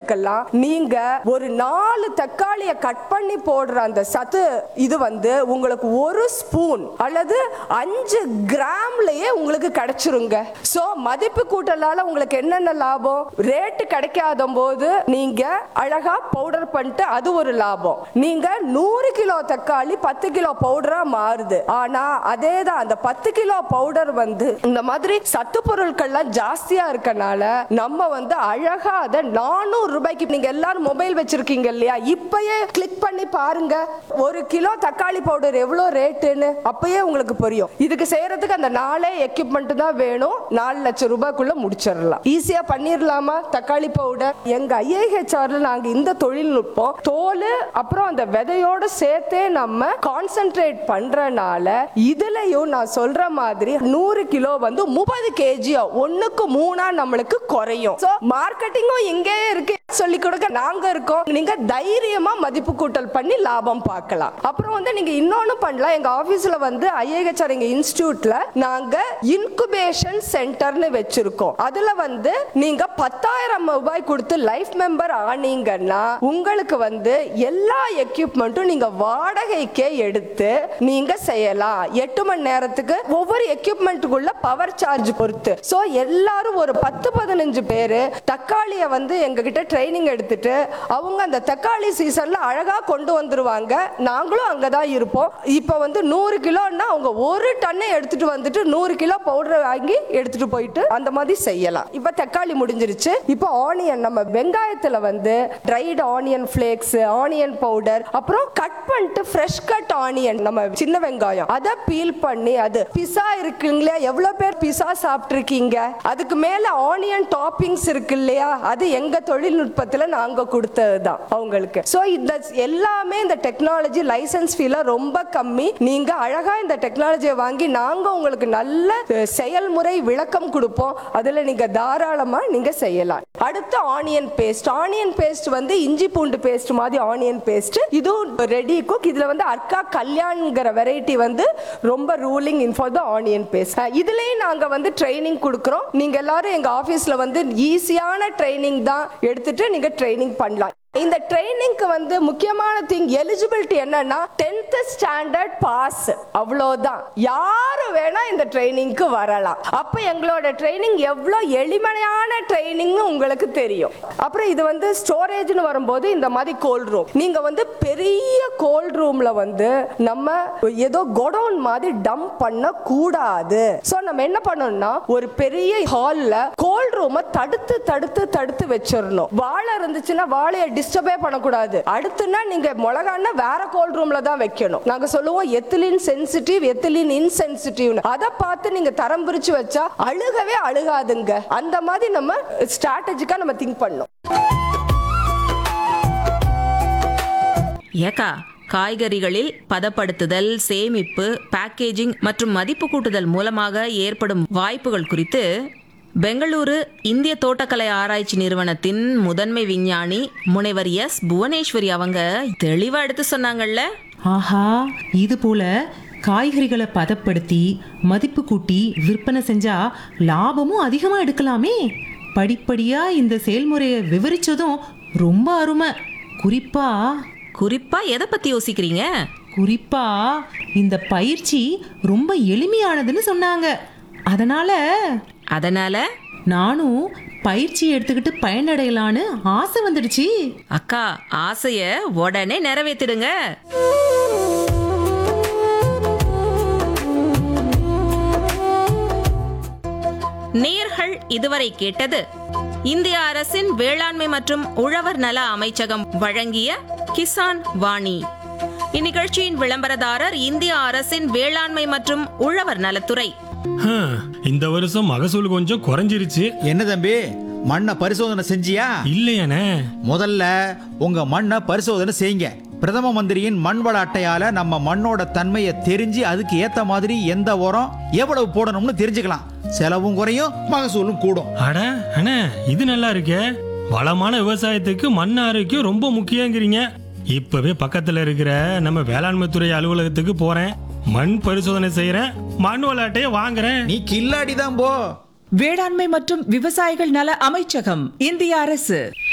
பயிர்களுக்கெல்லாம் நீங்க ஒரு 4 தக்காளியை கட் பண்ணி போடுற அந்த சத்து இது உங்களுக்கு 1 ஸ்பூன் அல்லது 5 கிராம்லயே உங்களுக்கு கிடைச்சிருங்க. சோ மதிப்பு கூட்டலால உங்களுக்கு என்னென்ன லாபம்? ரேட் கிடைக்காத போது நீங்க அழகா பவுடர் பண்ணிட்டு அது ஒரு லாபம். நீங்க 100 கிலோ தக்காளி 10 கிலோ பவுடரா மாறுது. ஆனா அதேதான் அந்த 10 கிலோ பவுடர் இந்த மாதிரி சத்து பொருட்கள்லாம் ஜாஸ்தியா இருக்கனால நம்ம அழகா அதை 400 ரூபாய்க்கு, நீங்க எல்லாரும் மொபைல் வச்சிருக்கீங்க இல்லையா, இப்பயே கிளிக் பண்ணி பாருங்க 1 கிலோ தக்காளி பவுடர் எவ்வளவு ரேட்டுன்னு, அப்பயே உங்களுக்கு புரியும். இதுக்கு செய்யறதுக்கு அந்த 4 எக்யூப்மெண்ட் தான் வேணும். 4 லட்சம் ரூபாய்க்குள்ள முடிச்சிடலாம். ஈஸியா பண்ணிரலாமா தக்காளி பவுடர்? எங்க IIHRல நாங்க இந்த தொழில்நுட்பம் தோல் அப்புறம் அந்த விதையோட சேர்த்தே நம்ம கான்சென்ட்ரேட் பண்றனால இதுலயும் நான் சொல்ற மாதிரி 100 கிலோ 30 kg 1க்கு 3 நம்மளுக்கு குறையும். சோ மார்க்கெட்டிங்கும் இங்கே இருக்கு, சொல்லி கொடுக்க நாங்க இருக்கோம். நீங்க தைரியமா மதிப்பு கூட்டல் பண்ணி லாபம் பார்க்கலாம். அப்புறம் நீங்க இன்னொன்னு பண்ணலாம். எங்க ஆபீஸ்ல IIHR எங்க இன்ஸ்டிடியூட்ல நாங்க இன்குபேஷன் சென்டர்னு வச்சிருக்கோம். அதுல நீங்க 10,000 ரூபாய் கொடுத்து லைஃப் மெம்பர் ஆனீங்கன்னா உங்களுக்கு எல்லா எக்யூப்மெண்ட்டும் நீங்க வாடகைக்கே எடுத்து நீங்க செய்யலாம். 8 மணி நேரத்துக்கு ஒவ்வொரு எக்யூப்மெண்ட்டுக்குள்ள பவர் சார்ஜ் பொறுத்து. சோ எல்லாரும் ஒரு 10-15 பேரு தக்காளிய எங்க கிட்ட ட்ரைனிங் எடுத்துட்டு அவங்க அந்த தக்காளி சீசன்ல அழகா கொண்டு வந்துருவாங்க. நாங்களும் அங்கதான் இருப்போம். இப்ப 100 கிலோன்னா அவங்க 1 டன்னை எடுத்துட்டு வந்துட்டு 100 கிலோ பவுடர் வாங்கி எடுத்துட்டு போயிட்டு அந்த மாதிரி செய்யலாம். இப்ப தக்காளி முடிஞ்சிருச்சு. இப்ப ஆனியன், நம்ம வெங்காயத்துல dried onion flakes, onion powder, அப்புறம் கட் பண்ணிட்டு ஃப்ரெஷ் கட் ஆனியன், நம்ம சின்ன வெங்காயம் அதை பீல் பண்ணி, அது பிஸா இருக்குங்களா, எவ்வளவு பேர் பிஸா சாப்பிட்டிருக்கீங்க? அதுக்கு மேல ஆனியன் டாப்பிங்ஸ் இருக்கு இல்லையா, அது எங்க தொழில்நுட்பத்துல நாங்க கொடுத்ததுதான் அவங்களுக்கு. சோ இந்த எல்லாமே இந்த டெக்னாலஜி லைசன்ஸ் ஃபீல ரொம்ப கம்மி. நீங்க அழகா இந்த டெக்னாலஜியை வாங்கி நாங்க உங்களுக்கு நல்ல செயல்முறை விளக்கம் கொடுப்போம். அதுல நீங்க தாராளமா நீங்க செய்யலாம். அடுத்து ஆனியன் பேஸ்ட். ஆனியன் பேஸ்ட் இஞ்சி பூண்டு பேஸ்ட் மாதிரி ஆனியன் பேஸ்ட், இது ரெடி குக். இதுல அர்க்கா கல்யாண்ங்கிற வெரைட்டி ரொம்ப ruling in for the onion paste. இதுலயும் நாங்க ட்ரைனிங் கொடுக்கிறோம். நீங்க எல்லாரும் எங்க ஆபீஸ்ல ஈஸியான ட்ரைனிங் தான் எடுத்துட்டு நீங்க ட்ரைனிங் பண்ணலாம். இந்த ட்ரைனிங்க்கு முக்கியமான திங் எலிஜிபிலிட்டி என்னன்னா 10th ஸ்டாண்டர்ட் பாஸ், அவ்வளவுதான். யாரு வேணா இந்த ட்ரைனிங்க்கு வரலாம். அப்ப எங்களோட ட்ரைனிங் எவ்வளவு எளிமையான ட்ரைனிங் உங்களுக்கு தெரியும். அப்புறம் இது ஸ்டோரேஜ்னு வரும்போது இந்த மாதிரி கோல்ட் ரூம், நீங்க பெரிய கோல்ட் ரூம்ல நம்ம ஏதோ கோடவுன் மாதிரி டம்ப் பண்ண கூடாது. சோ நம்ம என்ன பண்ணணும்னா ஒரு பெரிய ஹால்ல கோல்ட் ரூமை தடுத்து தடுத்து தடுத்து வச்சிடணும். வாழை இருந்துச்சுன்னா வாழையை டிஸ்டர்பே பண்ணக்கூடாது. அடுத்துனா நீங்க மிளகான்னா வேற கோல்ட் ரூம்ல தான் வைக்கணும். நாங்க சொல்லுவோம் எத்திலின் சென்சிட்டிவ், எத்திலின் இன்சென்சிட்டிவ். அதை பார்த்து நீங்க தரம் பிரிச்சு வச்சா அழுகவே அழுகாதுங்க. அந்த மாதிரி நம்ம ஸ்ட்ராட்டஜிக்கா நம்ம திங்க் பண்ணணும். ஏக்கா, காய்கறிகளில் பதப்படுத்துதல், சேமிப்பு, பேக்கேஜிங் மற்றும் மதிப்பு கூட்டுதல் மூலமாக ஏற்படும் வாய்ப்புகள் குறித்து பெங்களூரு இந்திய தோட்டக்கலை ஆராய்ச்சி நிறுவனத்தின் முதன்மை விஞ்ஞானி முனைவர் எஸ் புவனேஸ்வரி அவங்க தெளிவா எடுத்து சொன்னாங்கல்ல. ஆஹா, இது போல காய்கறிகளை பதப்படுத்தி மதிப்பு கூட்டி விற்பனை செஞ்சா லாபமும் அதிகமா எடுக்கலாமே. படிப்படியா இந்த செயல்முறையை விவரிச்சதும் ரொம்ப அருமை. குறிப்பா எதை பத்தி யோசிக்கிறீங்க? குறிப்பா இந்த பயிற்சி ரொம்ப எளிமையானதுன்னு சொன்னாங்க. அதனால நானும் பயிற்சி எடுத்துக்கிட்டு பயனடையலான்னு ஆசை வந்துடுச்சு. அக்கா, ஆசைய உடனே நிறைவேற்றிடுங்க. நேயர்கள் இதுவரை கேட்டது இந்திய அரசின் வேளாண்மை மற்றும் உழவர் நல அமைச்சகம் வழங்கிய கிசான் வாணி. இந்நிகழ்ச்சியின் விளம்பரதாரர் இந்திய அரசின் வேளாண்மை மற்றும் உழவர் நலத்துறை. இந்த வருஷம் மகசூல் கொஞ்சம் குறைஞ்சிருச்சு. என்ன தம்பி, மண்ணை பரிசோதனை செஞ்சியா? இல்லையானே. முதல்ல உங்க மண்ணை பரிசோதனை செய்யுங்க. பிரதம மந்திரியின் மண் வள அட்டையால நம்ம மண்ணோட தன்மையை தெரிஞ்சு அதுக்கு ஏத்த மாதிரி எந்த உரம் எவ்வளவு போடணும்னு தெரிஞ்சுக்கலாம். செலவும் குறையும், மகசூலும் கூடும். அட அண்ணே, இது நல்லா இருக்கே. வளமான விவசாயத்துக்கு மண் ஆரோக்கியம் ரொம்ப முக்கியங்கிறீங்க. இப்பவே பக்கத்துல இருக்கிற நம்ம வேளாண்மை துறை அலுவலகத்துக்கு போறேன், மண் பரிசோதனை செய்யறேன், மண் வள அட்டையை வாங்குறேன். நீ கில்லாடிதான் போ. வேளாண்மை மற்றும் விவசாயிகள் நல அமைச்சகம், இந்திய அரசு.